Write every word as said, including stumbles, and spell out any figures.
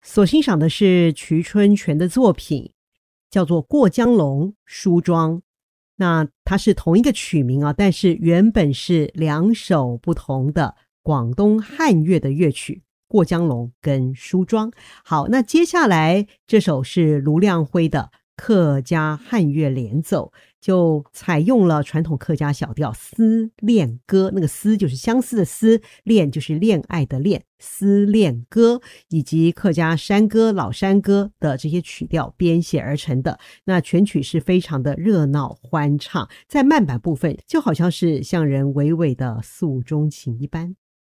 所欣赏的是瞿春全的作品，叫做《过江龙·梳妆》。那它是同一个曲名啊，但是原本是两首不同的广东汉乐的乐曲，《过江龙》跟《梳妆》。好，那接下来这首是卢亮辉的客家汉乐联奏，就采用了传统客家小调思恋歌，那个思就是相思的思，恋就是恋爱的恋，思恋歌以及客家山歌、老山歌的这些曲调编写而成的。那全曲是非常的热闹欢畅，在慢板部分就好像是向人娓娓的诉衷情一般。